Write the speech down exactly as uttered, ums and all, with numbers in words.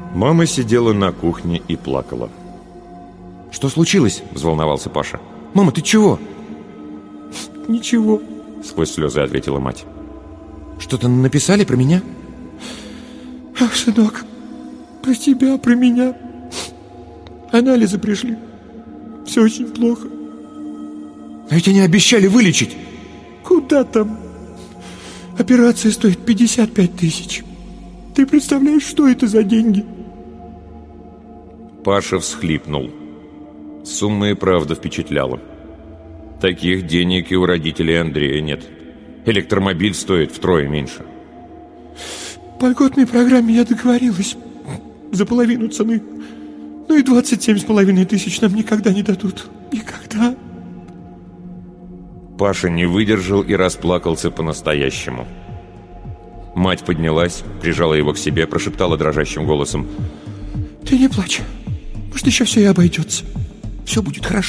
Мама сидела на кухне и плакала. «Что случилось?» – взволновался Паша. «Мама, ты чего?» «Ничего», – сквозь слезы ответила мать. «Что-то написали про меня?» «Ах, сынок, про тебя, про меня. Анализы пришли. Все очень плохо». «А ведь они обещали вылечить». «Куда там? Операция стоит пятьдесят пять тысяч. Ты представляешь, что это за деньги?» Паша всхлипнул. Сумма и правда впечатляла. Таких денег и у родителей Андрея нет. Электромобиль стоит втрое меньше. По льготной программе я договорилась за половину цены. Ну и двадцать семь с половиной тысяч нам никогда не дадут. Никогда. Паша не выдержал и расплакался по-настоящему. Мать поднялась, прижала его к себе, прошептала дрожащим голосом: «Ты не плачь. Может, еще все и обойдется. Все будет хорошо».